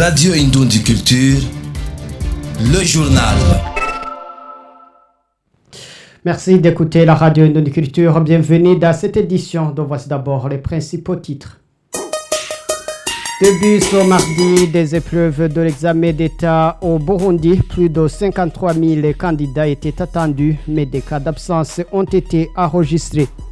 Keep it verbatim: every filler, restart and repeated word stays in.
Radio Indondi Culture, le journal. Merci d'écouter la Radio Indondi Culture. Bienvenue dans cette édition dont voici d'abord les principaux titres. Début ce mardi des épreuves de l'examen d'État au Burundi. Plus de cinquante-trois mille candidats étaient attendus, mais des cas d'absence ont été enregistrés.